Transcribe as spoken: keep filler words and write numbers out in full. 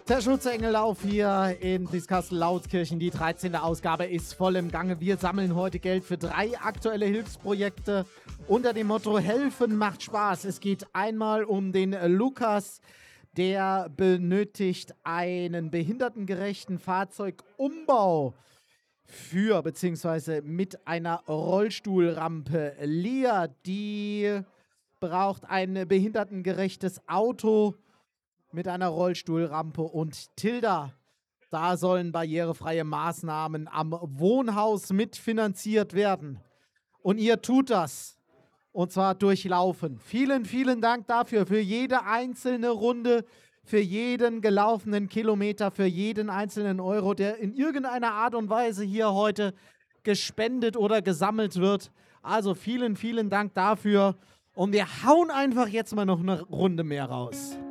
Der Schutzengellauf hier in Dieskastel-Lauskirchen, die dreizehnte Ausgabe ist voll im Gange. Wir sammeln heute Geld für drei aktuelle Hilfsprojekte unter dem Motto Helfen macht Spaß. Es geht einmal um den Lukas, der benötigt einen behindertengerechten Fahrzeugumbau für bzw. mit einer Rollstuhlrampe. Lia, die braucht ein behindertengerechtes Auto mit einer Rollstuhlrampe, und Tilda, da sollen barrierefreie Maßnahmen am Wohnhaus mitfinanziert werden. Und ihr tut das, und zwar durchlaufen. Vielen, vielen Dank dafür, für jede einzelne Runde, für jeden gelaufenen Kilometer, für jeden einzelnen Euro, der in irgendeiner Art und Weise hier heute gespendet oder gesammelt wird. Also vielen, vielen Dank dafür. Und wir hauen einfach jetzt mal noch eine Runde mehr raus.